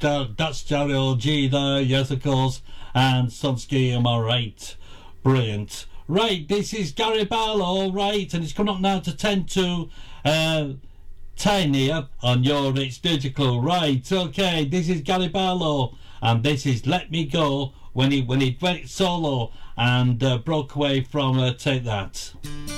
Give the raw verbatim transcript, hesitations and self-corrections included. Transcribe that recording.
uh, that's Jerry O G there, yes of course, and Sunsky, am I right? Brilliant. Right, this is Gary Barlow, right, and it's coming up now to ten to uh, ten here on your It's Digital. Right, okay, this is Gary Barlow, and this is Let Me Go, when he when he went solo and uh, broke away from uh, Take That.